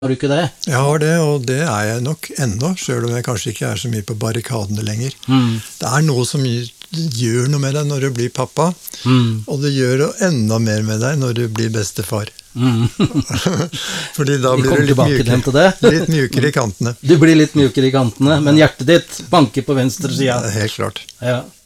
Har du ikke det? Jeg har det, og det er jeg nok ennå, selv om jeg kanskje ikke er så mye på barrikadene lenger. Det er noe som gjør noe med deg når du blir pappa, og det gjør noe enda mer med deg når du blir bestefar. Fordi da blir du litt mjukere i kantene. Du blir litt mjukere i kantene, men hjertet ditt banker på venstre siden. Helt klart. Ja.